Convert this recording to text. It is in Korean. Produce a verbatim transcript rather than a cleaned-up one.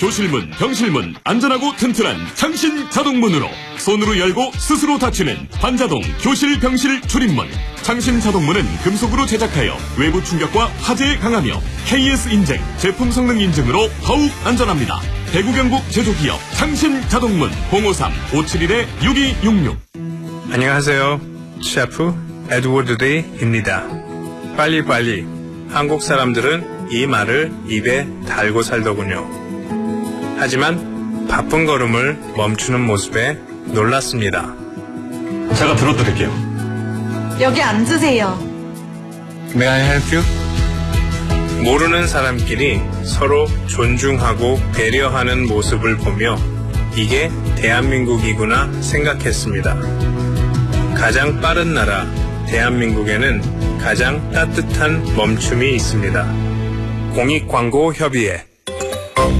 교실문, 병실문 안전하고 튼튼한 창신 자동문으로 손으로 열고 스스로 닫히는 반자동 교실, 병실 출입문. 창신 자동문은 금속으로 제작하여 외부 충격과 화재에 강하며 케이에스 인증, 제품 성능 인증으로 더욱 안전합니다. 대구 경북 제조기업 창신 자동문 공오삼 오칠일 육이육육. 안녕하세요. 셰프 에드워드 데이입니다. 빨리빨리. 한국 사람들은 이 말을 입에 달고 살더군요. 하지만 바쁜 걸음을 멈추는 모습에 놀랐습니다. 제가 들어드릴게요. 여기 앉으세요. May I help you? 모르는 사람끼리 서로 존중하고 배려하는 모습을 보며 이게 대한민국이구나 생각했습니다. 가장 빠른 나라 대한민국에는 가장 따뜻한 멈춤이 있습니다. 공익광고협의회